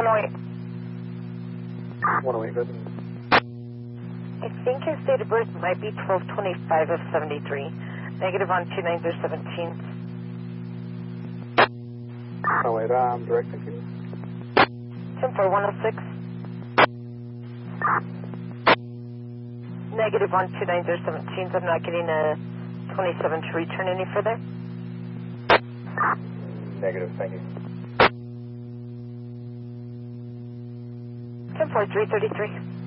108. 108, good. I think his date of birth might be 12/25 of 73. Negative on 29017. 108, direct, thank you. 10106. Negative on 29017. I'm not getting a 27 to return any further. Negative, thank you. 10333.